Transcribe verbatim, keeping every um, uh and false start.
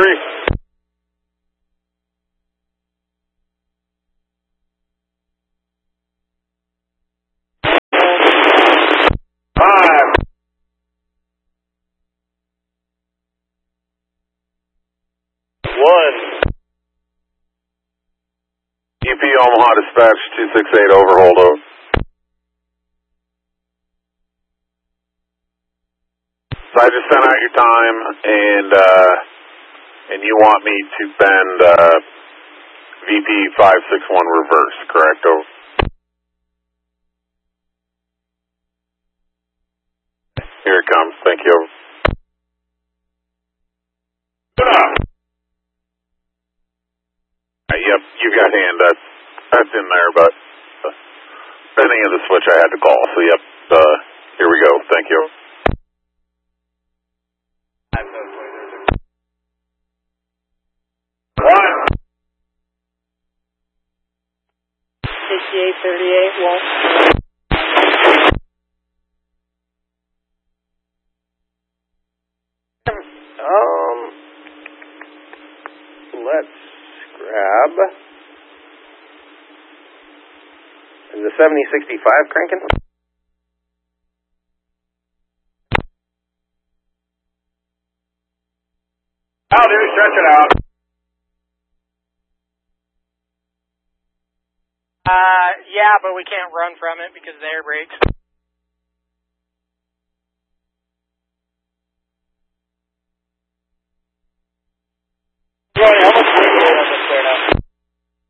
three. Five. One. U P Omaha Dispatch two six eight overhold over. So I just sent out your time, and uh, and you want me to bend uh, V P five six one reverse, correct? Over. Here it comes. Thank you. Uh, yep, you got hand. That's that's in there, but uh, bending of the switch I had to call. So yep. Uh, here we go. Thank you. One. sixty-eight thirty-eight, Walt. Um, let's grab. Is the seventy sixty-five cranking? I'll do. Stretch it out. Uh, yeah, but we can't run from it because of the air brakes.